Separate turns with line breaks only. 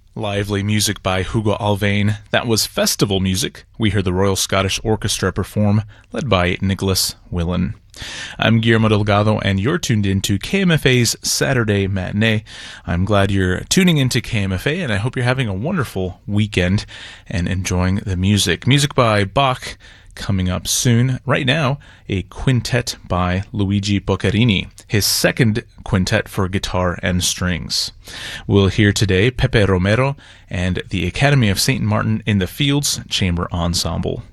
Lively music by Hugo Alvain. That was festival music. We heard the Royal Scottish Orchestra perform, led by Nicholas Willan. I'm Guillermo Delgado, and you're tuned into KMFA's Saturday Matinee. I'm glad you're tuning into KMFA, and I hope you're having a wonderful weekend and enjoying the music. Music by Bach coming up soon. Right now, a quintet by Luigi Boccherini, his second quintet for guitar and strings. We'll hear today Pepe Romero and the Academy of St. Martin in the Fields Chamber Ensemble.